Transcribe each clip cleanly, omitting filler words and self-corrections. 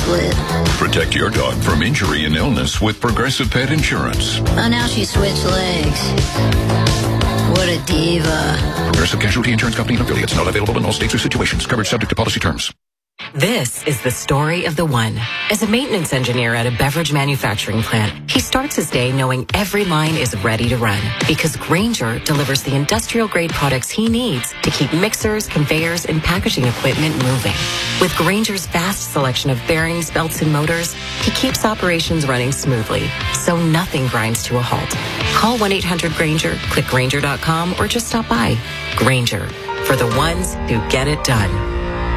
split. Protect your dog from injury and illness with Progressive Pet Insurance. Oh, now she switched legs. What a diva. Progressive Casualty Insurance Company and affiliates. Not available in all states or situations. Coverage subject to policy terms. This is the story of the one. As a maintenance engineer at a beverage manufacturing plant, he starts his day knowing every line is ready to run because Grainger delivers the industrial-grade products he needs to keep mixers, conveyors, and packaging equipment moving. With Grainger's vast selection of bearings, belts, and motors, he keeps operations running smoothly, so nothing grinds to a halt. Call 1-800-GRAINGER, click Grainger.com, or just stop by. Grainger, for the ones who get it done.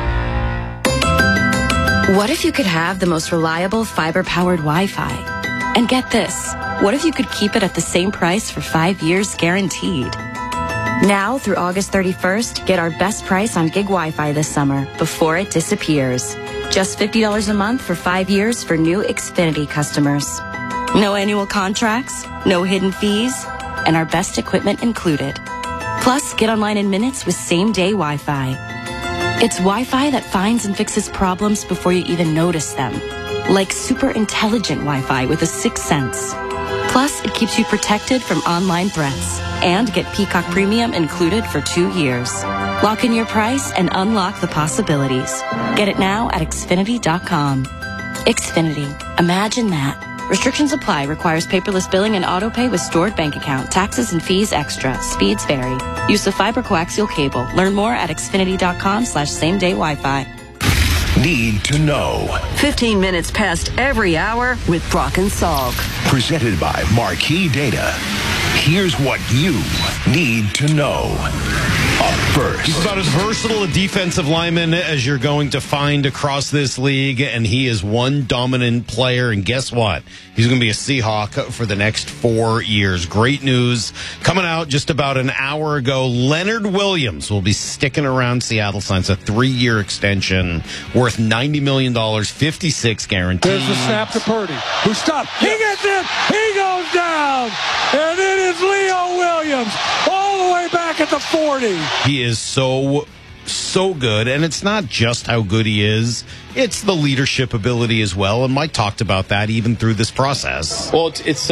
What if you could have the most reliable fiber-powered Wi-Fi? And get this, what if you could keep it at the same price for 5 years guaranteed? Now through August 31st, get our best price on gig Wi-Fi this summer before it disappears. Just $50 a month for 5 years for new Xfinity customers. No annual contracts, no hidden fees, and our best equipment included. Plus, get online in minutes with same-day Wi-Fi. It's Wi-Fi that finds and fixes problems before you even notice them. Like super intelligent Wi-Fi with a sixth sense. Plus, it keeps you protected from online threats. And get Peacock Premium included for 2 years. Lock in your price and unlock the possibilities. Get it now at Xfinity.com. Xfinity. Imagine that. Restrictions apply. Requires paperless billing and auto pay with stored bank account. Taxes and fees extra. Speeds vary. Use the fiber coaxial cable. Learn more at Xfinity.com/same-day Wi-Fi. Need to know. 15 minutes past every hour with Brock and Salk. Presented by Marquee Data. Here's what you need to know. Up first. He's about as versatile a defensive lineman as you're going to find across this league, and he is one dominant player. And guess what? He's going to be a Seahawk for the next 4 years. Great news coming out just about an hour ago. Leonard Williams will be sticking around Seattle. Signs a 3-year extension worth $90 million, 56 guaranteed. There's the snap to Purdy, who stopped. He gets it. He goes down. And it is Leo Williams all the way back at the 40. He is so good, and it's not just how good he is, it's the leadership ability as well, and Mike talked about that even through this process. Well, it's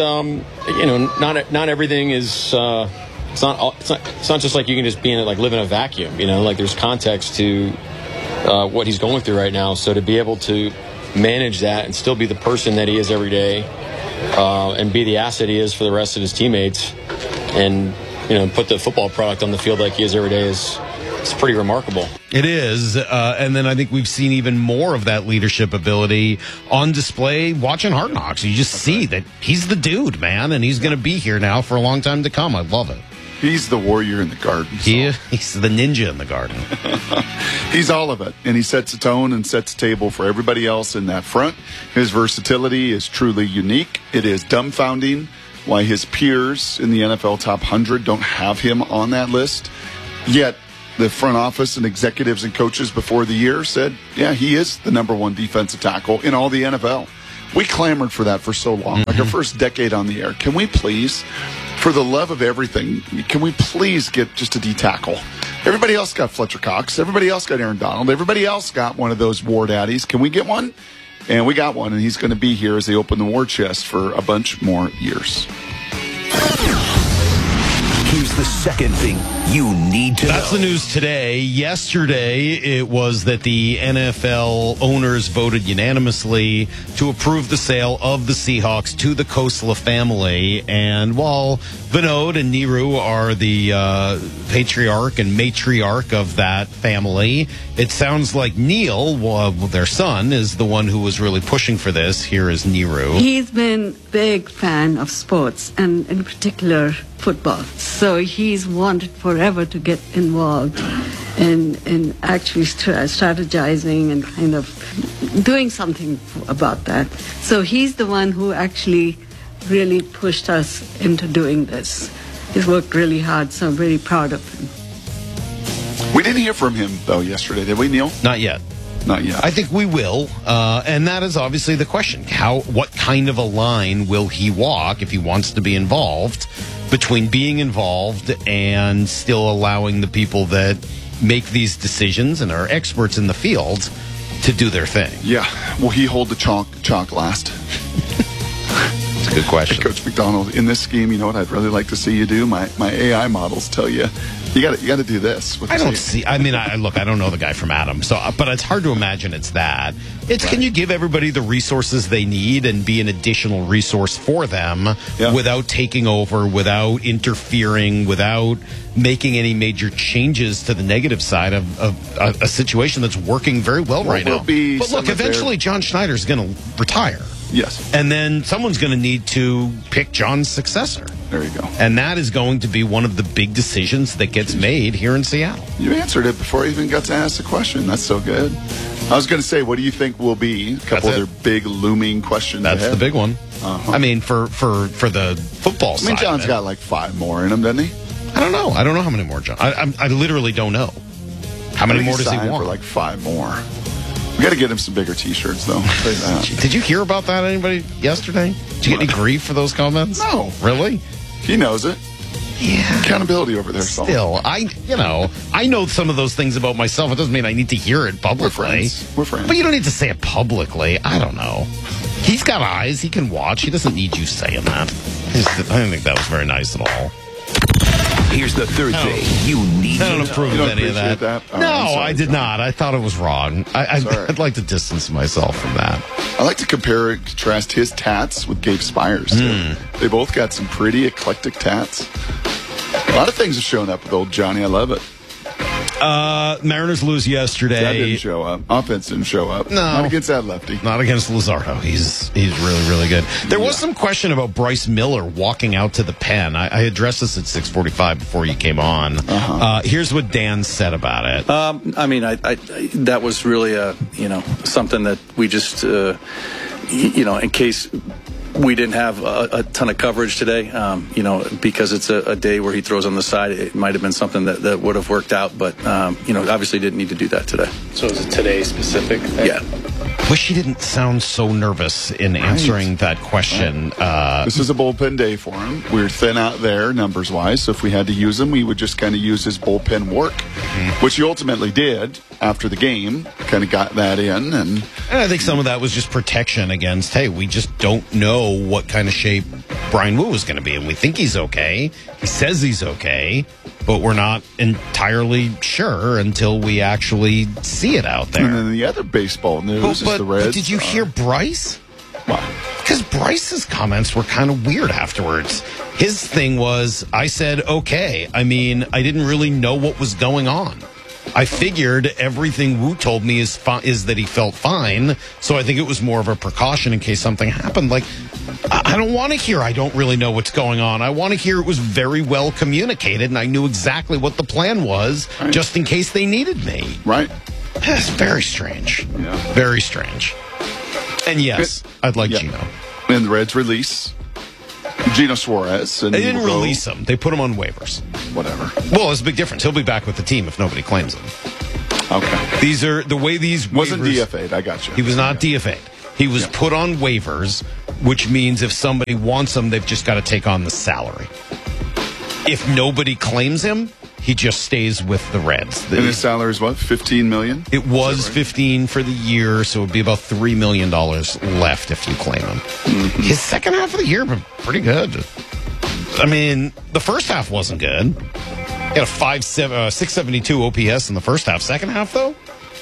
not everything is it's not just like you can just be in it, like live in a vacuum, like there's context to what he's going through right now. So to be able to manage that and still be the person that he is every day, and be the asset he is for the rest of his teammates, and put the football product on the field like he is every day it's pretty remarkable. It is, and then I think we've seen even more of that leadership ability on display watching Hard Knocks. You just see that he's the dude, man, and he's going to be here now for a long time to come. I love it. He's the warrior in the garden. He's the ninja in the garden. He's all of it, and he sets a tone and sets a table for everybody else in that front. His versatility is truly unique. It is dumbfounding why his peers in the NFL top 100 don't have him on that list. Yet the front office and executives and coaches before the year said, yeah, he is the number one defensive tackle in all the NFL. We clamored for that for so long, like our first decade on the air. Can we please, for the love of everything, can we please get just a D tackle? Everybody else got Fletcher Cox. Everybody else got Aaron Donald. Everybody else got one of those war daddies. Can we get one? And we got one, and he's going to be here as they open the war chest for a bunch more years. Here's the second thing you need to know. That's the news today. Yesterday, it was that the NFL owners voted unanimously to approve the sale of the Seahawks to the Khosla family. And while Vinod and Niru are the patriarch and matriarch of that family, it sounds like Neil, their son, is the one who was really pushing for this. Here is Niru. He's been a big fan of sports, and in particular football. So he's wanted forever to get involved in actually strategizing and kind of doing something about that. So he's the one who actually really pushed us into doing this. He's worked really hard, so I'm very proud of him. We didn't hear from him, though, yesterday, did we, Neil? Not yet. Not yet. I think we will, and that is obviously the question. What kind of a line will he walk if he wants to be involved, between being involved and still allowing the people that make these decisions and are experts in the field to do their thing. Yeah. Will he hold the chalk last? It's a good question. Hey, Coach McDonald, in this scheme, you know what I'd really like to see you do? My AI models tell you got to do this. I don't see. I mean, I don't know the guy from Adam, but it's hard to imagine it's that. It's right. Can you give everybody the resources they need and be an additional resource for them without taking over, without interfering, without making any major changes to the negative side of a situation that's working very well right now? But look, eventually John Schneider's going to retire. Yes. And then someone's going to need to pick John's successor. There you go. And that is going to be one of the big decisions that gets made here in Seattle. You answered it before you even got to ask the question. That's so good. I was going to say, what do you think will be a couple other big looming questions That's ahead? The big one. I mean, for the football side. I mean, John's got like 5 more in him, doesn't he? I don't know. I don't know how many more, John. I literally don't know. How many more does he want? For like 5 more. We got to get him some bigger T-shirts, though. Did you hear about that? Anybody yesterday? Did you get any grief for those comments? No. Really? He knows it. Yeah. Accountability over there. Still, I know some of those things about myself. It doesn't mean I need to hear it publicly. We're friends. But you don't need to say it publicly. I don't know. He's got eyes. He can watch. He doesn't need you saying that. I don't think that was very nice at all. Here's the third thing you need. I don't approve of any of that. Oh, no, I did not. I thought it was wrong. I'd like to distance myself from that. I like to compare and contrast his tats with Gabe Spires, too. They both got some pretty eclectic tats. A lot of things have shown up with old Johnny. I love it. Mariners lose yesterday. That didn't show up. Offense didn't show up. No. Not against that lefty. Not against Luzardo. He's really, really good. There was some question about Bryce Miller walking out to the pen. I addressed this at 6:45 before you came on. Here's what Dan said about it. I mean, that was really something that we just, in case we didn't have a ton of coverage today, because it's a day where he throws on the side. It might have been something that would have worked out, but, obviously didn't need to do that today. So is it today specific? Yeah. Wish he didn't sound so nervous in answering that question. This is a bullpen day for him. We're thin out there numbers-wise, so if we had to use him, we would just kind of use his bullpen work, which he ultimately did after the game, kind of got that in. And I think some of that was just protection against, hey, we just don't know what kind of shape Brian Wu is going to be, and we think he's okay. He says he's okay, but we're not entirely sure until we actually see it out there. And then the other baseball news is the Reds. But did you hear Bryce? What? Because Bryce's comments were kind of weird afterwards. His thing was, I said, okay. I mean, I didn't really know what was going on. I figured everything Wu told me is that he felt fine, so I think it was more of a precaution in case something happened. Like, I don't want to hear I don't really know what's going on. I want to hear it was very well communicated, and I knew exactly what the plan was, just in case they needed me. Right. It's very strange. Yeah. Very strange. And yes, I'd like Gino. And the Reds release Gino Suarez. And they didn't release him. They put him on waivers. Whatever. Well, there's a big difference. He'll be back with the team if nobody claims him. Okay. These are the way these wasn't waivers, DFA'd. I got you. He was not DFA'd. He was put on waivers, which means if somebody wants him, they've just got to take on the salary. If nobody claims him, he just stays with the Reds. And his salary is what, $15 million? It was $15 for the year, so it would be about $3 million left if you claim him. Mm-hmm. His second half of the year been pretty good. I mean, the first half wasn't good. He had a 672 OPS in the first half. Second half, though,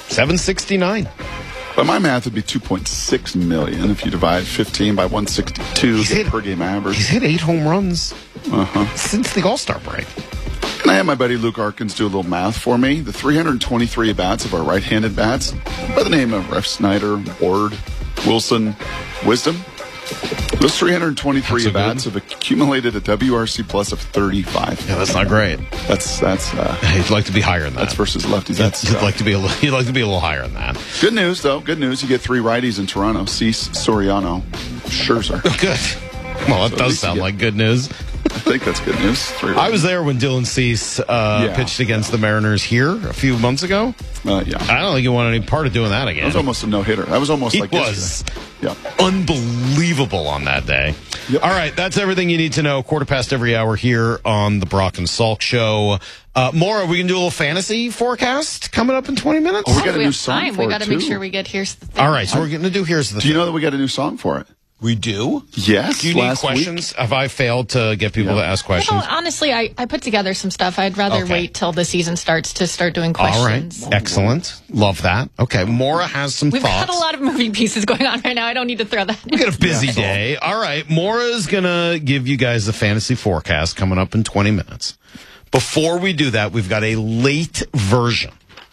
769. By my math, it'd be $2.6 million if you divide 15 by 162 per game average. He's hit 8 home runs since the All-Star break. And I had my buddy Luke Arkins do a little math for me. The 323 at-bats of our right-handed bats, by the name of Ref Snyder, Ward, Wilson, Wisdom, those 323 at-bats have accumulated a WRC plus of 35. Yeah, that's not great. That's you'd like to be higher than that. That's versus lefties. You'd like to be a little higher than that. Good news, though. Good news. You get 3 righties in Toronto. Cease, Soriano, Scherzer. Good. Well, that does sound like good news. I think that's good news. I was there when Dylan Cease pitched against the Mariners here a few months ago. Yeah. I don't think he wanted any part of doing that again. That was almost a no-hitter. That was almost like was. Yeah. Unbelievable on that day. Yep. All right, that's everything you need to know. 1:15 every hour here on the Brock and Salk Show. Maura, we can do a little fantasy forecast coming up in 20 minutes? Oh, we got a new song time. for We got it, to make too. sure we get Here's the Thing. All right, so we're going to do Here's the Thing. Do you know that we got a new song for it? We do? Yes. Do you need last questions? Have I failed to get people to ask questions? Well, honestly, I put together some stuff. I'd rather Okay. wait till the season starts to start doing All questions. right, excellent. Love that. Okay, Maura has some We've thoughts. got a lot of moving pieces going on right now. I don't need to throw that in. We got a busy day. All right, Maura's going to give you guys the fantasy forecast coming up in 20 minutes. Before we do that, we've got a late version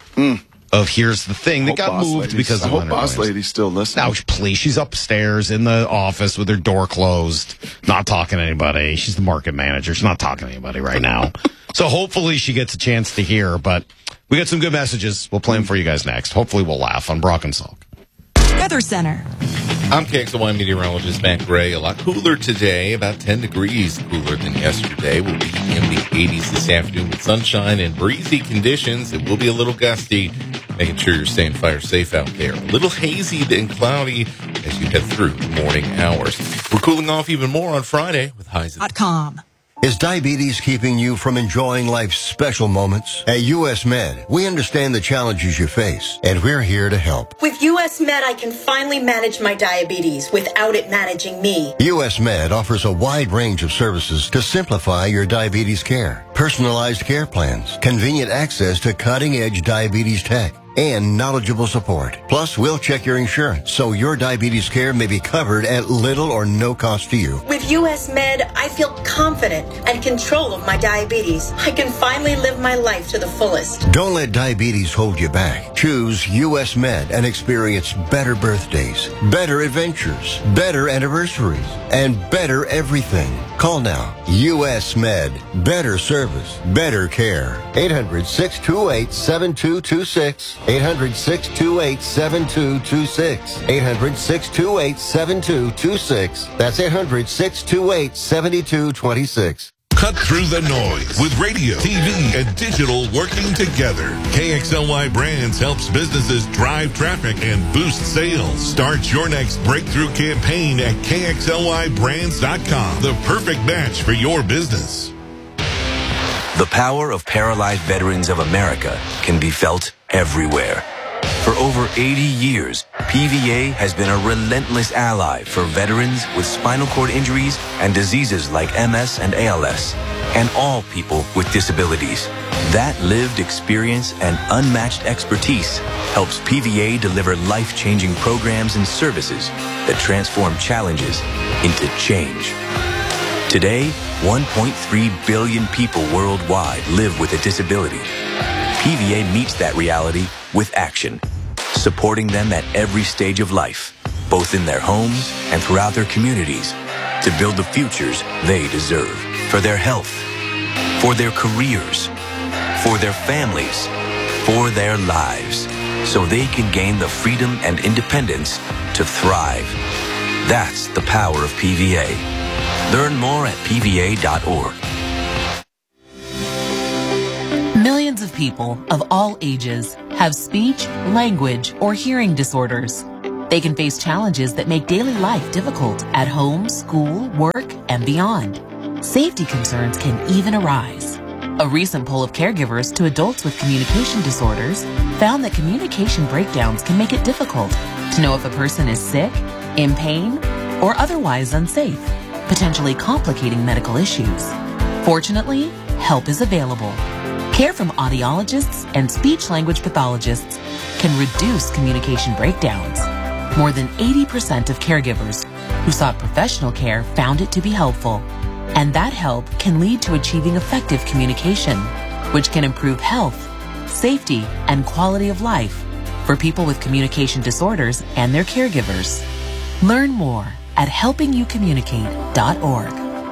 of Here's the Thing that got moved because of I hope Leonard Boss Williams. Lady's still listening. Now, please, she's upstairs in the office with her door closed, not talking to anybody. She's the market manager. She's not talking to anybody right now. So hopefully she gets a chance to hear, but we got some good messages. We'll play them for you guys next. Hopefully we'll laugh on Brock and Salk. Weather Center. I'm KXLY meteorologist Matt Gray. A lot cooler today, about 10 degrees cooler than yesterday. We'll be in the 80s this afternoon with sunshine and breezy conditions. It will be a little gusty, making sure you're staying fire safe out there. A little hazy and cloudy as you head through the morning hours. We're cooling off even more on Friday with highs at .com. Is diabetes keeping you from enjoying life's special moments? At US Med, we understand the challenges you face, and we're here to help. With US Med, I can finally manage my diabetes without it managing me. US Med offers a wide range of services to simplify your diabetes care. Personalized care plans, convenient access to cutting-edge diabetes tech, and knowledgeable support. Plus, we'll check your insurance so your diabetes care may be covered at little or no cost to you. With US Med, I feel confident and control of my diabetes. I can finally live my life to the fullest. Don't let diabetes hold you back. Choose US Med and experience better birthdays, better adventures, better anniversaries, and better everything. Call now. US Med. Better service, better care. 800-628-7226. 800-628-7226. 800-628-7226. That's 800-628-7226. Cut through the noise with radio, TV, and digital working together. KXLY Brands helps businesses drive traffic and boost sales. Start your next breakthrough campaign at KXLYBrands.com. The perfect match for your business. The power of paralyzed veterans of America can be felt everywhere. For over 80 years, PVA has been a relentless ally for veterans with spinal cord injuries and diseases like MS and ALS, and all people with disabilities. That lived experience and unmatched expertise helps PVA deliver life-changing programs and services that transform challenges into change. Today, 1.3 billion people worldwide live with a disability. PVA meets that reality with action, supporting them at every stage of life, both in their homes and throughout their communities, to build the futures they deserve for their health, for their careers, for their families, for their lives, so they can gain the freedom and independence to thrive. That's the power of PVA. Learn more at PVA.org. Millions of people of all ages have speech, language, or hearing disorders. They can face challenges that make daily life difficult at home, school, work, and beyond. Safety concerns can even arise. A recent poll of caregivers to adults with communication disorders found that communication breakdowns can make it difficult to know if a person is sick, in pain, or otherwise unsafe, potentially complicating medical issues. Fortunately, help is available. Care from audiologists and speech-language pathologists can reduce communication breakdowns. More than 80% of caregivers who sought professional care found it to be helpful. And that help can lead to achieving effective communication, which can improve health, safety, and quality of life for people with communication disorders and their caregivers. Learn more at helpingyoucommunicate.org.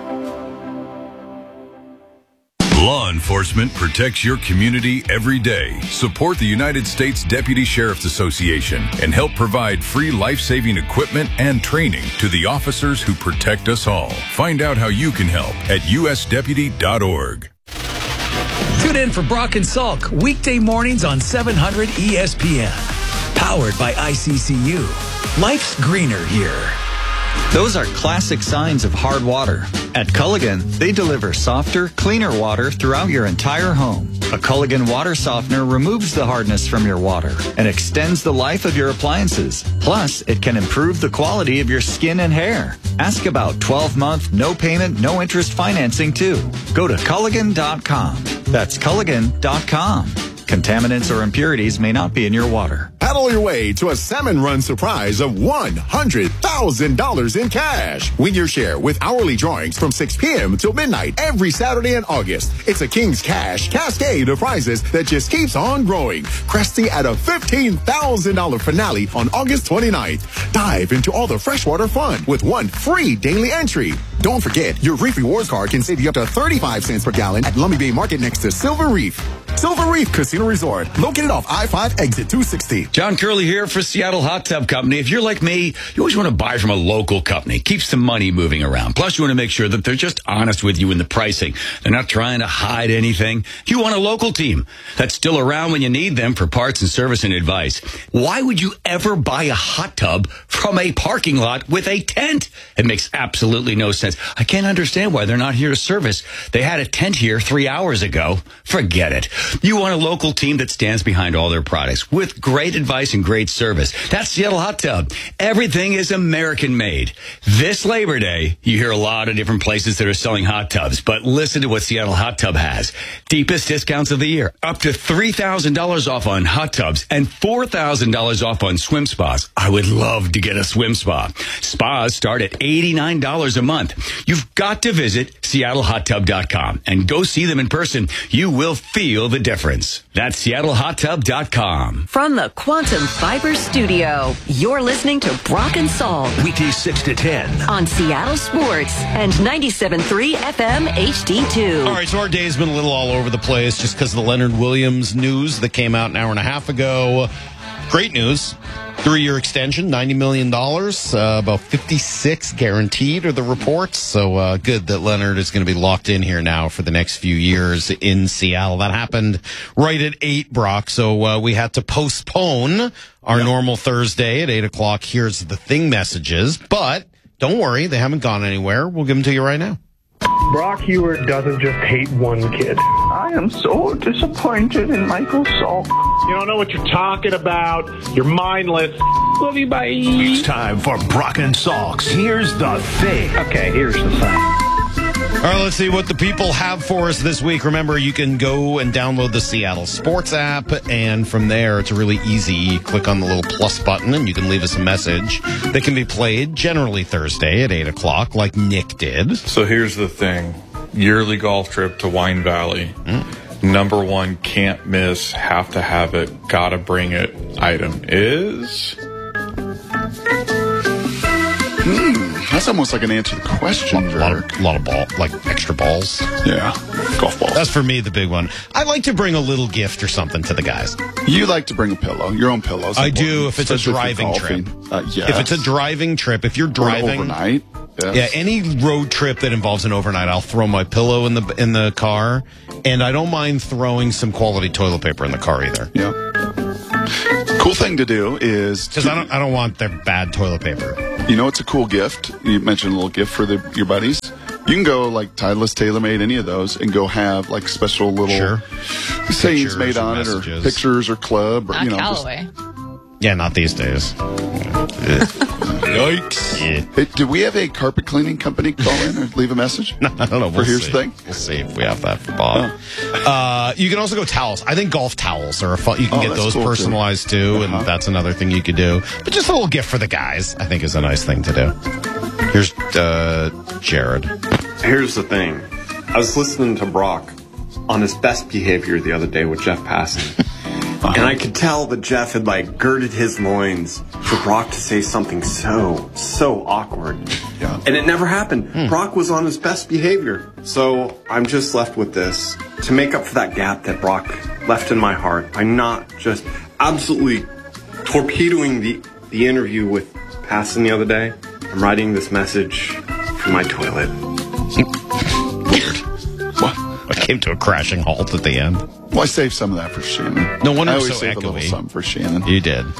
Law enforcement protects your community every day. Support the United States Deputy Sheriff's Association and help provide free life-saving equipment and training to the officers who protect us all. Find out how you can help at usdeputy.org. Tune in for Brock and Salk weekday mornings on 700 ESPN. Powered by ICCU. Life's greener here. Those are classic signs of hard water. At Culligan, they deliver softer, cleaner water throughout your entire home. A Culligan water softener removes the hardness from your water and extends the life of your appliances. Plus, it can improve the quality of your skin and hair. Ask about 12-month, no payment, no interest financing too. Go to Culligan.com. That's Culligan.com. Contaminants or impurities may not be in your water. Paddle your way to a Salmon Run surprise of $100,000 in cash. Win your share with hourly drawings from 6 p.m. till midnight every Saturday in August. It's a King's Cash cascade of prizes that just keeps on growing, cresting at a $15,000 finale on August 29th. Dive into all the freshwater fun with one free daily entry. Don't forget, your Reef Rewards card can save you up to 35 cents per gallon at Lummi Bay Market next to Silver Reef. Silver Reef Casino Resort, located off I-5 exit 260. John Curley here for Seattle Hot Tub Company. If you're like me, you always want to buy from a local company. Keeps the money moving around. Plus, you want to make sure that they're just honest with you in the pricing. They're not trying to hide anything. You want a local team that's still around when you need them for parts and service and advice. Why would you ever buy a hot tub from a parking lot with a tent? It makes absolutely no sense. I can't understand why they're not here to service. They had a tent here 3 hours ago. Forget it. You want a local team that stands behind all their products with great advice and great service. That's Seattle Hot Tub. Everything is American made. This Labor Day, you hear a lot of different places that are selling hot tubs, but listen to what Seattle Hot Tub has. Deepest discounts of the year. Up to $3,000 off on hot tubs and $4,000 off on swim spas. I would love to get a swim spa. Spas start at $89 a month. You've got to visit SeattleHotTub.com and go see them in person. You will feel the difference. That's SeattleHotTub.com. From the Quantum Fiber Studio, you're listening to Brock and Salk. Weekdays 6 to 10. On Seattle Sports and 97.3 FM HD2. All right, so our day's been a little all over the place just because of the Leonard Williams news that came out an hour and a half ago. Great news. 3-year extension, $90 million, about 56 guaranteed are the reports. So good that Leonard is going to be locked in here now for the next few years in Seattle. That happened right at 8, Brock. So we had to postpone our normal Thursday at 8 o'clock. Here's the thing messages. But don't worry, they haven't gone anywhere. We'll give them to you right now. Brock Huard doesn't just hate one kid. I am so disappointed in Michael Salk. You don't know what you're talking about. You're mindless. Love you, bye. It's time for Brock and Salk's Here's the Thing. Okay, here's the thing. All right, let's see what the people have for us this week. Remember, you can go and download the Seattle Sports app, and from there, it's really easy. Click on the little plus button, and you can leave us a message that can be played generally Thursday at 8 o'clock, like Nick did. So here's the thing. Yearly golf trip to Wine Valley. Number one, can't miss, have to have it, gotta bring it item is... That's almost like an answer to the question, a lot of ball, like extra balls. Yeah, golf balls. That's for me the big one. I like to bring a little gift or something to the guys. You like to bring a pillow, your own pillows. I do if it's a driving trip. Yes. If it's a driving trip, if you're driving overnight. Yes. Yeah, any road trip that involves an overnight, I'll throw my pillow in the car, and I don't mind throwing some quality toilet paper in the car either. Yeah. Cool thing to do is because I don't want their bad toilet paper. You know, it's a cool gift. You mentioned a little gift for your buddies. You can go like Titleist, TaylorMade, any of those, and go have like special little sayings made on it, or pictures, or club, or not Callaway. Yeah, not these days. Yikes! Hey, do we have a carpet cleaning company call in or leave a message? No, I don't know. Here's the thing. We'll see if we have that for Bob. You can also go towels. I think golf towels are fun. You can get those cool personalized too, and that's another thing you could do. But just a little gift for the guys, I think, is a nice thing to do. Here's Jared. Here's the thing. I was listening to Brock on his best behavior the other day with Jeff Passan. And I could tell that Jeff had girded his loins for Brock to say something so awkward. Yeah. And it never happened. Brock was on his best behavior. So I'm just left with this. To make up for that gap that Brock left in my heart by not just absolutely torpedoing the interview with Passan the other day, I'm writing this message from my toilet. Weird. What? I came to a crashing halt at the end. Well, I saved some of that for Shannon. No wonder I it was always so save a little echoey. something for Shannon. You did.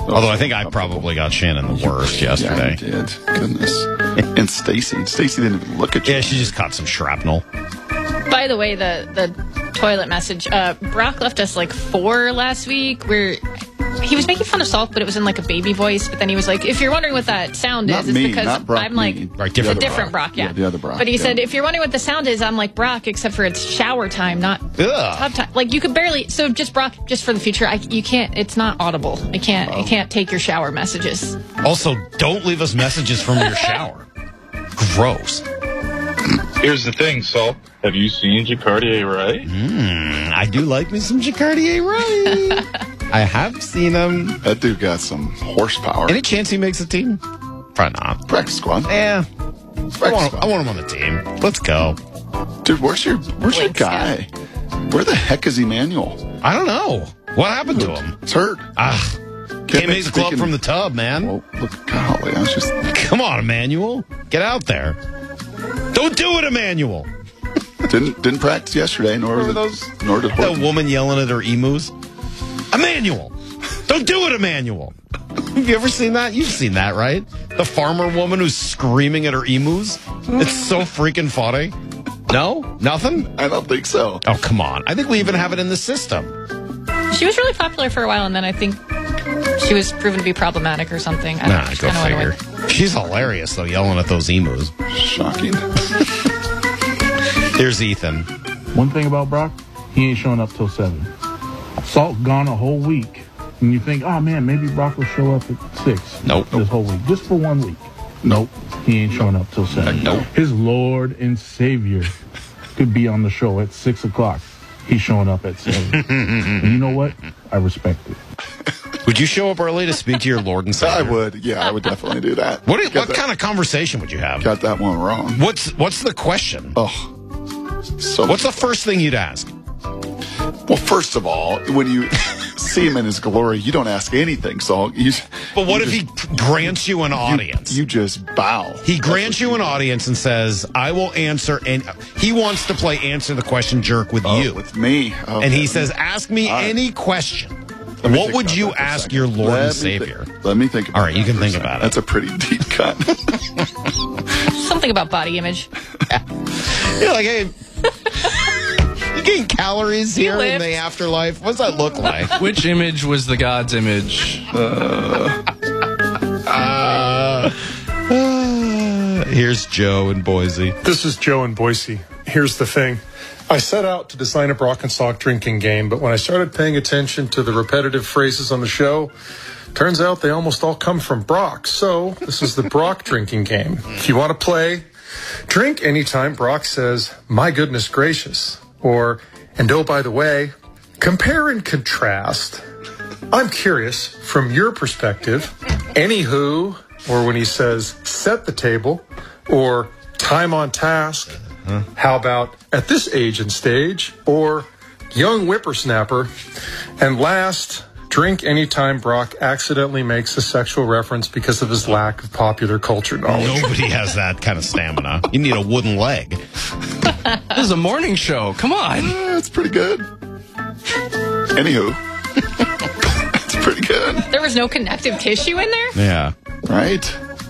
Although I think I probably got Shannon the worst yesterday. Yeah, you did. Goodness. And Stacy. Stacy didn't even look at you. Yeah, she just caught some shrapnel. By the way, the toilet message. Brock left us like 4 last week where he was making fun of Salk, but it was in like a baby voice. But then he was like, if you're wondering what that sound Not is, me, it's because not Brock, I'm like, me. Right, a different Brock. Yeah. The other Brock. But he said, if you're wondering what the sound is, I'm like Brock, except for it's shower time, not tub time. Like you could barely. So just Brock, just for the future, you can't. It's not audible. I can't take your shower messages. Also, don't leave us messages from your shower. Gross. Here's the thing, Salt. Have you seen Jacardier Wright? I do like me some Jacardier Wright. I have seen him. That dude got some horsepower. Any chance he makes a team? Probably not. Practice squad. Yeah. I want him on the team. Let's go. Dude, where's your guy? Where the heck is Emmanuel? I don't know. What happened to him? He's hurt. Can't make the club from the tub, man. Well, look, golly, I was just... Come on, Emmanuel. Get out there. Don't do it, Emmanuel. Didn't practice yesterday, nor did Horton. That woman yelling at her emus. Emmanuel, don't do it, Emmanuel. Have you ever seen that? You've seen that, right? The farmer woman who's screaming at her emus. It's so freaking funny. No? Nothing? I don't think so. Oh, come on. I think we even have it in the system. She was really popular for a while, and then I think she was proven to be problematic or something. I don't know. Go figure. She's hilarious, though, yelling at those emus. Shocking. Here's Ethan. One thing about Brock, he ain't showing up till 7. Salt gone a whole week. And you think, oh, man, maybe Brock will show up at 6. Nope. This whole week. Just for 1 week. Nope. He ain't showing up till 7. Nope. His Lord and Savior could be on the show at 6 o'clock. He's showing up at 7. And you know what? I respect it. Would you show up early to speak to your Lord and Savior? I would. Yeah, I would definitely do that. What kind of conversation would you have? Got that one wrong. What's the question? Oh. So what's the first thing you'd ask? Well, first of all, when you see him in his glory, you don't ask anything. So, but what if he grants you an audience? You just bow. He grants you an audience and says, "I will answer." And he wants to play answer the question jerk with you, with me. Okay. And he says, "Ask me any question." What would you ask your Lord and Savior? Let me think about it. All right, you can think about it. That's a pretty deep cut. Something about body image. You're like, hey, you getting calories here in the afterlife? What's that look like? Which image was the God's image? Here's Joe in Boise. This is Joe in Boise. Here's the thing. I set out to design a Brock and Salk drinking game, but when I started paying attention to the repetitive phrases on the show, turns out they almost all come from Brock. So this is the Brock drinking game. If you want to play, drink anytime Brock says, "My goodness gracious," or, "And oh, by the way," compare and contrast. I'm curious, from your perspective, anywho, or when he says, "set the table," or "time on task." How about "at this age and stage," or "young whippersnapper"? And last, drink anytime Brock accidentally makes a sexual reference because of his lack of popular culture knowledge. Nobody has that kind of stamina. You need a wooden leg. This is a morning show. Come on. That's pretty good. Anywho. That's pretty good. There was no connective tissue in there? Yeah. Right.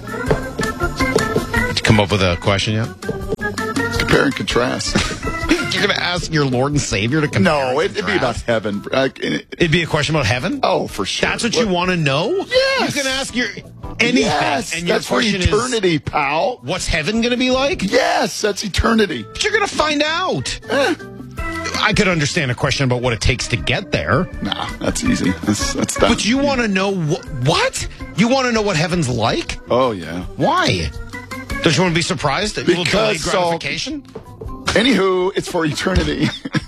Did you come up with a question yet? Compare and contrast. You're going to ask your Lord and Savior to compare? No, it'd be about heaven. It'd be a question about heaven? Oh, for sure. That's what you want to know? Yes. You can ask your anything. Yes, and your that's for question eternity, is, pal. What's heaven going to be like? Yes, that's eternity. But you're going to find out. I could understand a question about what it takes to get there. Nah, that's easy. That's done. But you want to know what? You want to know what heaven's like? Oh, yeah. Why? Don't you want to be surprised? A little delayed gratification? Anywho, it's for eternity.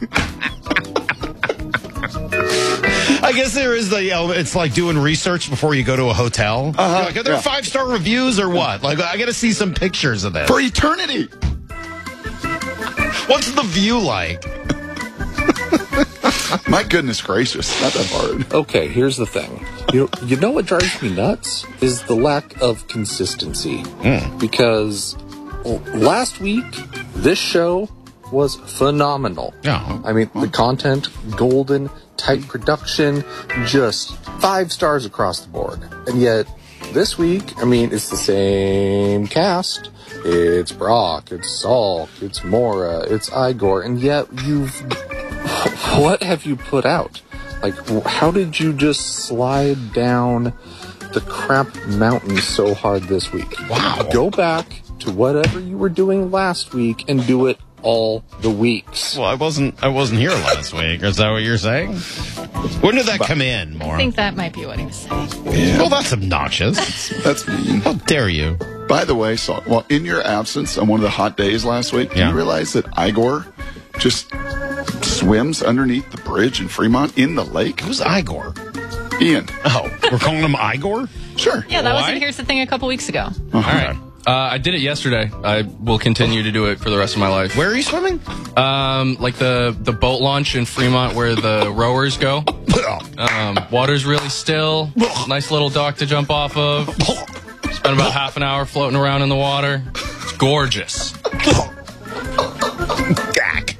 I guess there is the element. It's like doing research before you go to a hotel. You're like, are there 5-star reviews or what? Like, I got to see some pictures of this. For eternity. What's the view like? My goodness gracious, not that hard. Okay, here's the thing. You know what drives me nuts is the lack of consistency. Because last week, this show was phenomenal. Yeah. I mean, the content, golden, tight production, just 5 stars across the board. And yet, this week, I mean, it's the same cast. It's Brock, it's Salk, it's Mora, it's Igor, and yet what have you put out? Like, how did you just slide down the crap mountain so hard this week? Wow. Go back to whatever you were doing last week and do it all the weeks. Well, I wasn't here last week. Is that what you're saying? When did that come in, Maura? I think that might be what he was saying. Yeah. Well, that's obnoxious. That's mean. How dare you? By the way, so in your absence on one of the hot days last week, you realize that Igor just swims underneath the bridge in Fremont in the lake? Who's Igor? Ian. Oh, we're calling him Igor? Sure. Yeah, that was in Here's the Thing a couple weeks ago. All right. I did it yesterday. I will continue to do it for the rest of my life. Where are you swimming? Like the boat launch in Fremont where the rowers go. Water's really still. Nice little dock to jump off of. Spent about half an hour floating around in the water. It's gorgeous. Gak.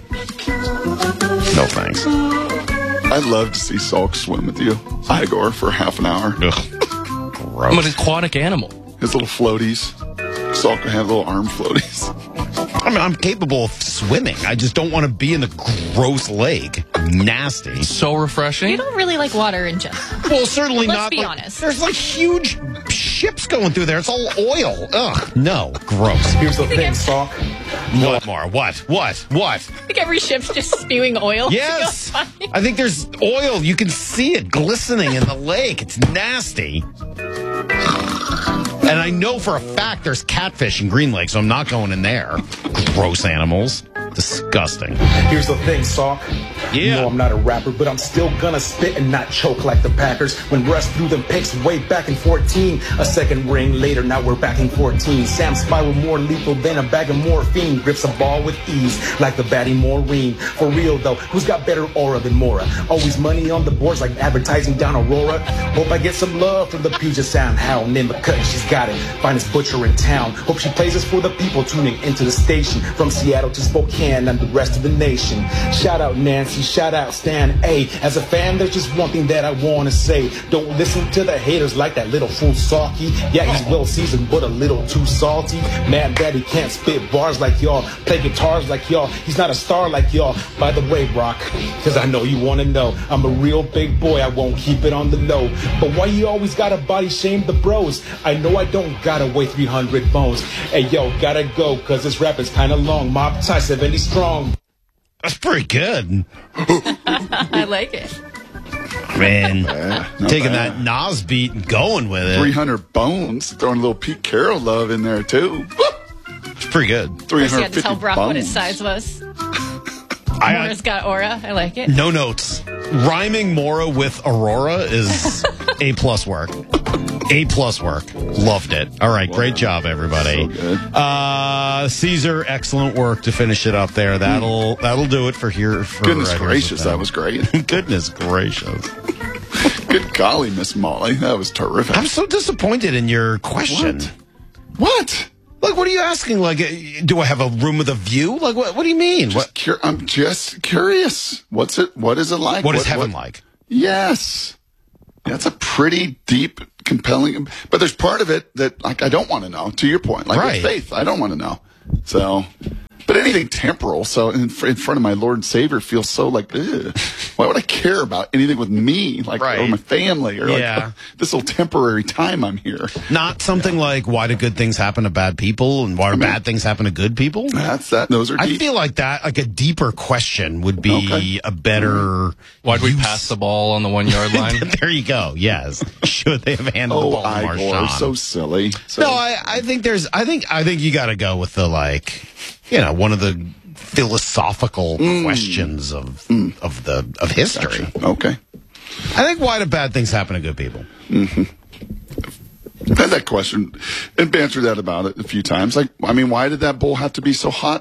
No thanks. I'd love to see Salk swim with you, Igor, for half an hour. I'm an aquatic animal. His little floaties. Salk would have little arm floaties. I mean, I'm capable of swimming. I just don't want to be in the gross lake. Nasty. So refreshing. You don't really like water in general. Well, certainly Let's not. be honest. There's like huge ships going through there. It's all oil. Ugh. No. Gross. Here's the thing, Salk. What more? What? I think every ship's just spewing oil. Yes. I think there's oil. You can see it glistening in the lake. It's nasty. And I know for a fact there's catfish in Green Lake, so I'm not going in there. Gross animals. Disgusting. Here's the thing, Salk. Yeah. You know I'm not a rapper, but I'm still gonna spit and not choke like the Packers. When Russ threw them picks way back in 14. A second ring later, now we're back in 14. Sam Spiral more lethal than a bag of morphine. Grips a ball with ease like the batty Maureen. For real though, who's got better aura than Mora? Always money on the boards like advertising down Aurora. Hope I get some love from the Puget Sound Hound. In McCutcheon, she's got it. Finest butcher in town. Hope she plays us for the people tuning into the station. From Seattle to Spokane and the rest of the nation. Shout out Nancy, shout out Stan A. As a fan, there's just one thing that I want to say. Don't listen to the haters like that little fool Salky. Yeah, he's well seasoned, but a little too salty. Mad that he can't spit bars like y'all, play guitars like y'all. He's not a star like y'all. By the way, Brock, because I know you want to know, I'm a real big boy, I won't keep it on the low. But why you always gotta body shame the bros? I know I don't gotta weigh 300 bones. Hey, yo, gotta go, because this rap is kind of long. Mob tie 70 strong. That's pretty good. I like it. Man, taking bad. that Nas beat and going with it. 300 bones. Throwing a little Pete Carroll love in there, too. It's pretty good. First, you had to 350 tell Brock what his bones. size was. Mora's got aura. I like it. No notes. Rhyming Mora with Aurora is A+ work. A+ work. Loved it. All right, great job, everybody. So good. Caesar, excellent work to finish it up there. That'll do it for here. For Goodness Here's the gracious, Thing. that was great. Goodness gracious. Good golly, Miss Molly. That was terrific. I'm so disappointed in your question. What? Like, what are you asking? Like, do I have a room with a view? Like, what do you mean? I'm just curious. What is it like? What is heaven like? Yes. That's a pretty deep, compelling, but there's part of it that, like, I don't want to know, to your point. Like, Right. with faith, I don't want to know. So, but anything temporal, so in front of my Lord and Savior feels so like, ugh. Why would I care about anything with me, like, or my family, or like this little temporary time I'm here? Not something like, why do good things happen to bad people and why do bad things happen to good people? Those are deep. I feel like that, like a deeper question would be a better. Why'd we pass the ball on the 1 yard line? There you go. Yes. Should they have handled the ball to Igor, Marshawn? so silly. So, No, I think you got to go with the, like, one of the philosophical questions of history. Gotcha. Okay. I think, why do bad things happen to good people? Mm-hmm. I've had that question and answered that about it a few times. Like, I mean, why did that bull have to be so hot